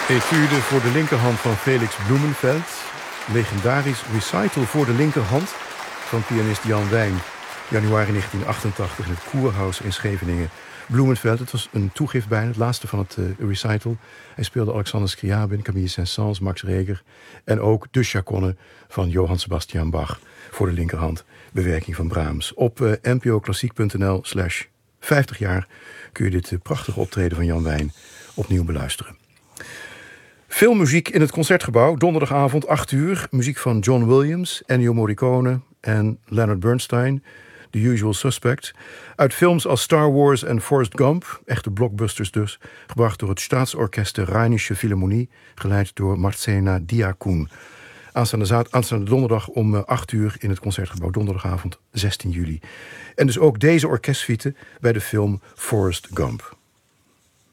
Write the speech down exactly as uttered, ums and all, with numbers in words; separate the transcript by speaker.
Speaker 1: Etude voor de linkerhand van Felix Blumenfeld. Legendarisch recital voor de linkerhand van pianist Jan Wijn. Januari negentien achtentachtig in het Kurhaus in Scheveningen. Blumenfeld, het was een toegift bijna, het laatste van het uh, recital. Hij speelde Alexander Scriabin, Camille Saint-Saëns, Max Reger en ook de chaconne van Johann Sebastian Bach voor de linkerhand. Bewerking van Brahms. Op uh, n p o klassiek punt n l slash vijftig jaar kun je dit uh, prachtige optreden van Jan Wijn opnieuw beluisteren. Veel muziek in het Concertgebouw, donderdagavond acht uur. Muziek van John Williams, Ennio Morricone en Leonard Bernstein. The Usual Suspects. Uit films als Star Wars en Forrest Gump, echte blockbusters dus, gebracht door het Staatsorkest Rheinische Philharmonie, geleid door Marcena Diakoun. Aanstaande, zaad, aanstaande donderdag om acht uur in het Concertgebouw, donderdagavond zestien juli. En dus ook deze orkestsuite bij de film Forrest Gump.